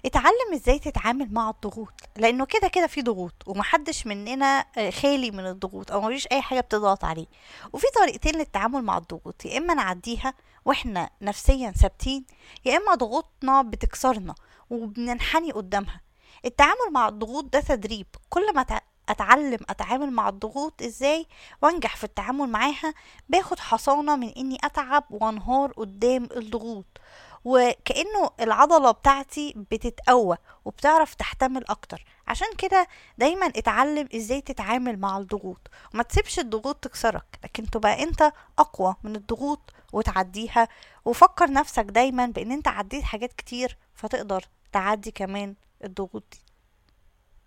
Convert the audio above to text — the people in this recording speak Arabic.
اتعلم ازاي تتعامل مع الضغوط، لانه كده كده في ضغوط ومحدش مننا خالي من الضغوط او مفيش اي حاجة بتضغط عليه. وفي طريقتين للتعامل مع الضغوط، يا اما نعديها واحنا نفسيا ثابتين، يا اما ضغوطنا بتكسرنا وبننحني قدامها. التعامل مع الضغوط ده تدريب، كل ما اتعلم اتعامل مع الضغوط ازاي وانجح في التعامل معاها، باخد حصانة من اني اتعب وانهار قدام الضغوط، وكأنه العضلة بتاعتي بتتقوى وبتعرف تحتمل اكتر. عشان كده دايما اتعلم ازاي تتعامل مع الضغوط، وما تسيبش الضغوط تكسرك، لكن تبقى انت اقوى من الضغوط وتعديها. وفكر نفسك دايما بان انت عديت حاجات كتير فتقدر تعدي كمان الضغوط دي.